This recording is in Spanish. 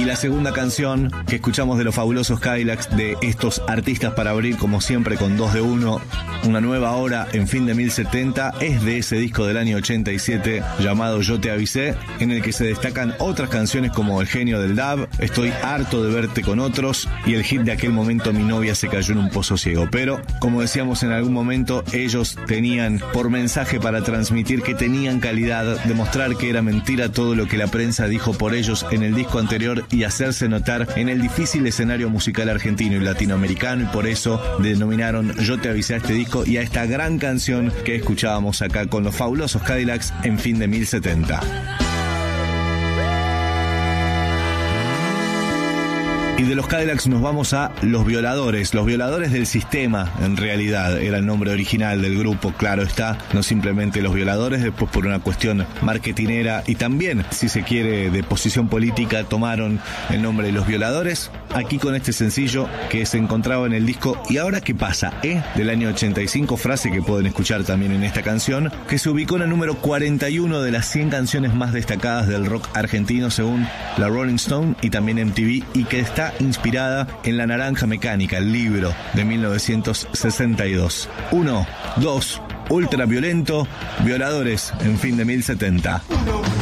Y la segunda canción que escuchamos de los fabulosos Cadillacs, de estos artistas para abrir como siempre con 2 de 1, una nueva hora en Fin de 1070, es de ese disco del año 87 llamado Yo te avisé, en el que se destacan otras canciones como El genio del dub, Estoy harto de verte con otros y el hit de aquel momento Mi novia se cayó en un pozo ciego. Pero, como decíamos en algún momento, ellos tenían por mensaje para transmitir que tenían calidad, demostrar que era mentira todo lo que la prensa dijo por ellos en el disco anterior y hacerse notar en el difícil escenario musical argentino y latinoamericano, y por eso denominaron Yo te avisé a este disco y a esta gran canción que escuchábamos acá con los fabulosos Cadillacs en Fin de 1070. Y de los Cadillacs nos vamos a Los Violadores del sistema, en realidad era el nombre original del grupo, claro está, no simplemente Los Violadores, después por una cuestión marketinera y también, si se quiere, de posición política, tomaron el nombre de Los Violadores, aquí con este sencillo que se encontraba en el disco ¿Y ahora qué pasa? Del año 85, frase que pueden escuchar también en esta canción, que se ubicó en el número 41 de las 100 canciones más destacadas del rock argentino según la Rolling Stone y también MTV, y que está inspirada en La Naranja Mecánica, el libro de 1962. 1, 2, ultraviolento, Violadores en Fin de 1070.